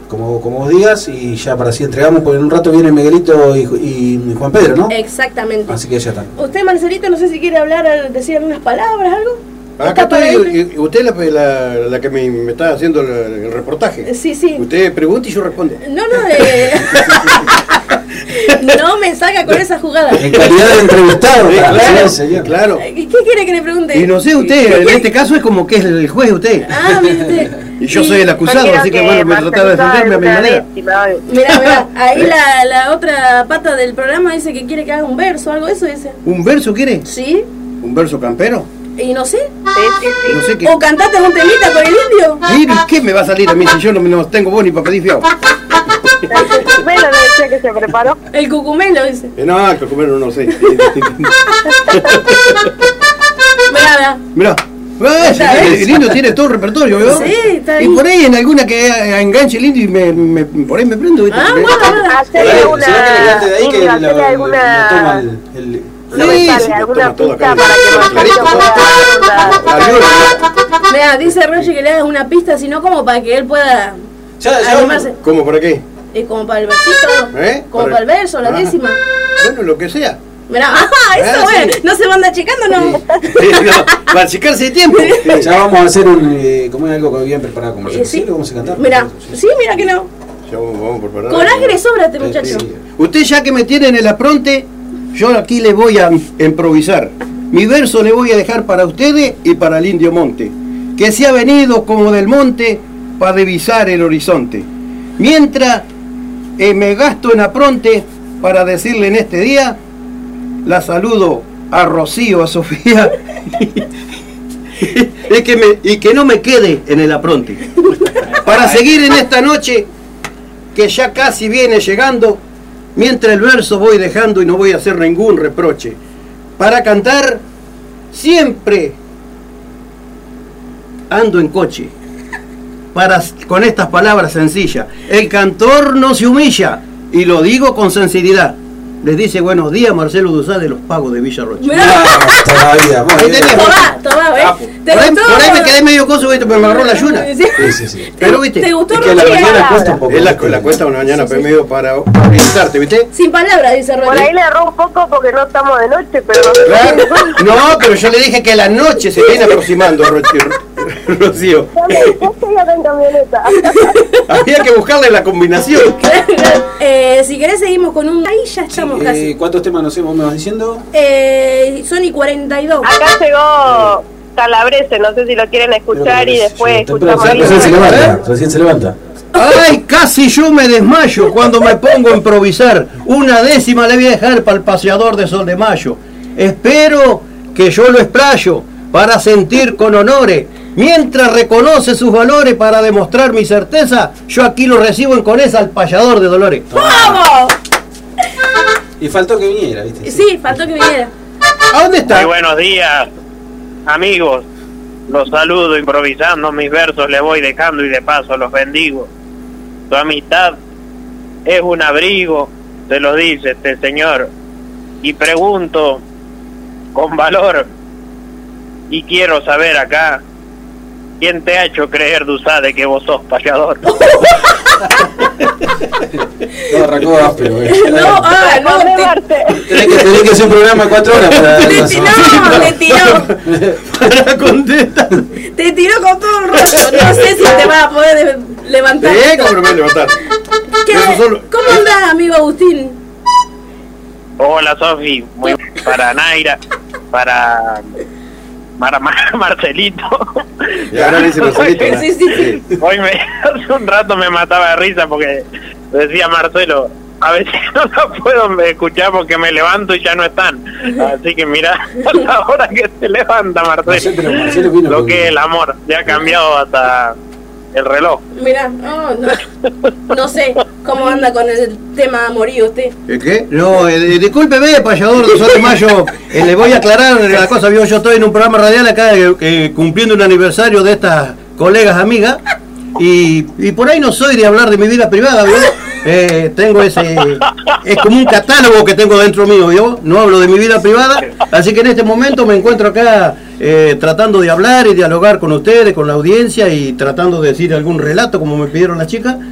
como vos digas, y ya para así entregamos, porque en un rato viene Miguelito y Juan Pedro, ¿no? Exactamente. Así que ya está. Usted, Marcelito, no sé si quiere hablar, decir algunas palabras, algo. Acá estoy, usted es la que me está haciendo el reportaje. Sí, sí. Usted pregunta y yo respondo. No, no me saca con esa jugada. En calidad de entrevistado, claro, señor. Claro. ¿Qué quiere que le pregunte? Y no sé, usted, en este caso es como que es el juez usted. Ah, mire usted. Y yo soy el acusado, así que bueno, me trataba de defenderme a mi manera. Mirá, ahí la otra pata del programa dice que quiere que haga un verso, algo de eso dice. ¿Un verso quiere? Sí. ¿Un verso campero? Y no sé. No sé qué. ¿O cantaste un temita con el indio? Mire, ¿qué me va a salir a mí si yo no tengo voz ni para pedir fiado? El cucumelo no decía que se preparó. El cucumelo dice. No, el cucumelo no sé. Mirá. El indio tiene todo el repertorio, ¿vio? Sí, está bien. Y por ahí en alguna que enganche el indio y por ahí me prendo, ¿viste? Ah, bueno. Hacerle ¿Será que le quedaste de ahí que lo toma el... No me sale alguna pista para que Marcelito pueda dar. Mira, dice Roger que le hagas una pista, sino como para que él pueda animarse. ¿Cómo para qué? Como para el versito, como para el verso, la décima. Bueno, lo que sea. Mirá, eso bueno, sí. No se manda checando, ¿no? Para achicarse de tiempo. Ya vamos a hacer como es algo bien preparado como ¿Sí? ¿Lo vamos a cantar? Mirá, sí, mira que no. Ya vamos a preparar. Coraje le sobra a este muchacho. Usted ya que me tiene en el apronte, yo aquí le voy a improvisar. Mi verso le voy a dejar para ustedes y para el Indio Monte, que se ha venido como del monte para divisar el horizonte. Mientras me gasto en apronte para decirle en este día, la saludo a Rocío, a Sofía, y que no me quede en el apronte. Para seguir en esta noche, que ya casi viene llegando, mientras el verso voy dejando y no voy a hacer ningún reproche. Para cantar, siempre ando en coche. Con estas palabras sencillas. El cantor no se humilla, y lo digo con sinceridad. Les dice buenos días Marcelo Duzá de los Pagos de Villa Rocha. Todavía, Tomá, ¿Te gustó? Por ahí me quedé medio coso, ¿viste? Me agarró la ayuna. Sí. Pero, ¿viste? ¿Te gustó? Es que la mañana cuesta un poco. Es la cuesta una mañana, pero medio para orientarte, ¿viste? Sin palabras, dice Roger. Por ahí le erró un poco porque no estamos de noche, pero Claro. No, pero yo le dije que la noche se viene aproximando, Rocío. ya ven camioneta. Había que buscarle la combinación. Si querés seguimos con un... Ahí ya estamos casi. ¿Cuántos temas nos hemos diciendo? Son y 42. Acá llegó Calabrese, no sé si lo quieren escuchar y después escuchamos. Recién se levanta. Ay, casi yo me desmayo cuando me pongo a improvisar. Una décima le voy a dejar para el paseador de Sol de Mayo. Espero que yo lo explayo para sentir con honores. Mientras reconoce sus valores para demostrar mi certeza, yo aquí lo recibo en Conesa al payador de Dolores. ¡Vamos! Y faltó que viniera, ¿viste? Sí, faltó que viniera. ¿A dónde está? Muy buenos días, amigos. Los saludo improvisando mis versos, les voy dejando y de paso los bendigo. Tu amistad es un abrigo, te lo dice este señor. Y pregunto con valor, y quiero saber acá, ¿quién te ha hecho creer, Duzá, de que vos sos payador? No, arrancó áspero, No, tenés que hacer un programa de 4 horas para... te tiró. Para contestar. Te tiró con todo el rostro. No sé si te vas a poder levantar. ¿Cómo me voy a levantar? ¿Cómo andás, amigo Agustín? Hola, Sofi. Muy para Naira, para Marcelito. Y ahora le dice Marcelito, ¿no? Sí. Hoy hace un rato me mataba de risa porque decía Marcelo, a veces no lo puedo escuchar porque me levanto y ya no están. Así que mira, a la hora que se levanta Marcelo, lo que es el amor, ya ha cambiado hasta el reloj. Mirá, no sé cómo anda con el tema amorío usted. ¿Qué? No, discúlpeme, payador de Sol de Mayo, le voy a aclarar la cosa. Yo estoy en un programa radial acá cumpliendo un aniversario de estas colegas amigas y por ahí no soy de hablar de mi vida privada, ¿vio? Tengo es como un catálogo que tengo dentro mío, yo no hablo de mi vida privada, así que en este momento me encuentro acá tratando de hablar y dialogar con ustedes, con la audiencia y tratando de decir algún relato como me pidieron las chicas,